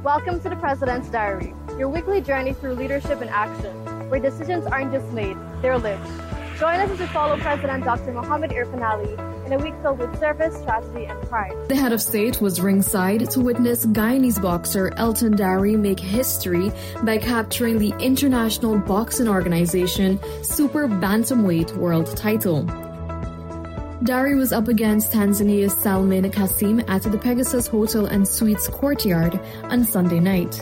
Welcome to the President's Diary, your weekly journey through leadership and action, where decisions aren't just made, they're lived. Join us as we follow President Dr. Mohamed Irfaan Ali in a week filled with service, strategy, and pride. The head of state was ringside to witness Guyanese boxer Elton Dari make history by capturing the International Boxing Organization Super Bantamweight World title. Dari was up against Tanzania's Salmin Kasim at the Pegasus Hotel and Suites courtyard on Sunday night.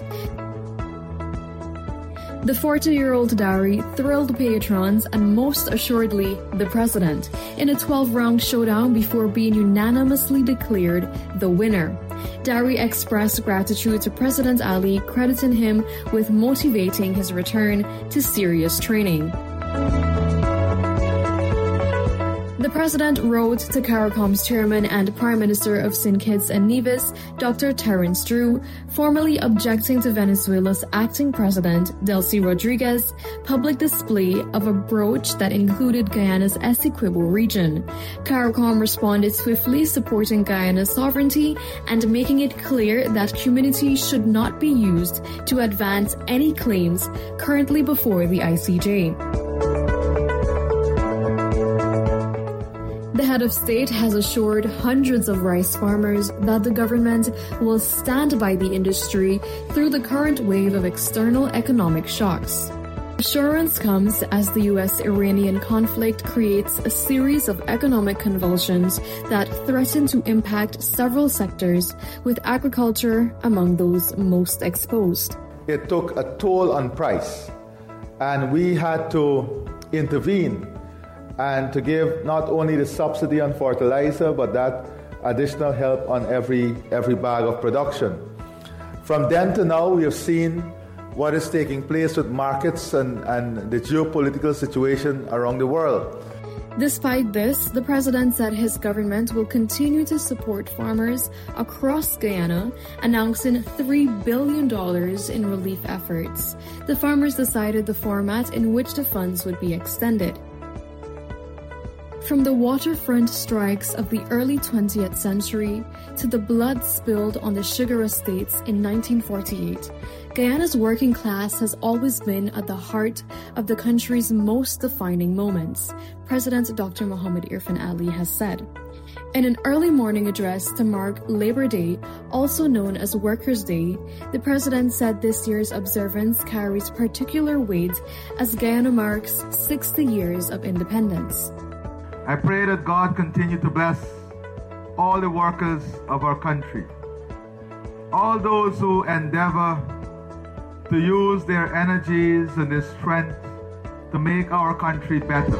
The 40-year-old Dari thrilled patrons and most assuredly the president in a 12-round showdown before being unanimously declared the winner. Dari expressed gratitude to President Ali, crediting him with motivating his return to serious training. The president wrote to CARICOM's chairman and Prime Minister of St. Kitts and Nevis, Dr. Terence Drew, formally objecting to Venezuela's acting president, Delcy Rodriguez, public display of a brooch that included Guyana's Essequibo region. CARICOM responded swiftly, supporting Guyana's sovereignty and making it clear that community should not be used to advance any claims currently before the ICJ. The head of state has assured hundreds of rice farmers that the government will stand by the industry through the current wave of external economic shocks. Assurance comes as the U.S.-Iranian conflict creates a series of economic convulsions that threaten to impact several sectors, with agriculture among those most exposed. It took a toll on price, and we had to intervene and to give not only the subsidy on fertilizer, but that additional help on every bag of production. From then to now, we have seen what is taking place with markets and the geopolitical situation around the world. Despite this, the president said his government will continue to support farmers across Guyana, announcing $3 billion in relief efforts. The farmers decided the format in which the funds would be extended. From the waterfront strikes of the early 20th century to the blood spilled on the sugar estates in 1948, Guyana's working class has always been at the heart of the country's most defining moments, President Dr. Mohamed Irfaan Ali has said. In an early morning address to mark Labor Day, also known as Workers' Day, the president said this year's observance carries particular weight as Guyana marks 60 years of independence. I pray that God continue to bless all the workers of our country, all those who endeavor to use their energies and their strength to make our country better,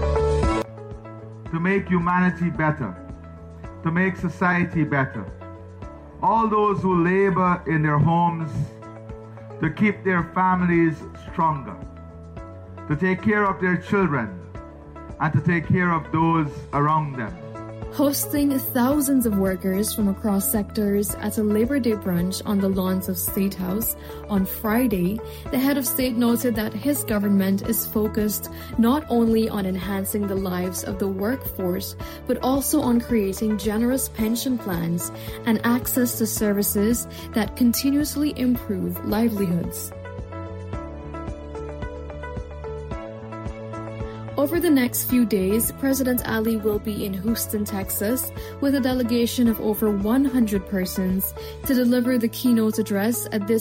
to make humanity better, to make society better. All those who labor in their homes to keep their families stronger, to take care of their children, and to take care of those around them. Hosting thousands of workers from across sectors at a Labor Day brunch on the lawns of State House on Friday, the head of state noted that his government is focused not only on enhancing the lives of the workforce, but also on creating generous pension plans and access to services that continuously improve livelihoods. Over the next few days, President Ali will be in Houston, Texas, with a delegation of over 100 persons to deliver the keynote address at this